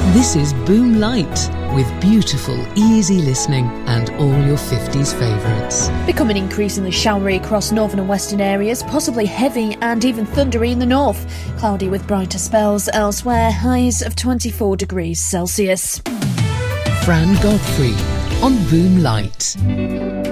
This is Boom Light, with beautiful, easy listening and all your 50s favourites. Becoming increasingly showery across northern and western areas, possibly heavy and even thundery in the north. Cloudy with brighter spells elsewhere, highs of 24 degrees Celsius. Fran Godfrey on Boom Light.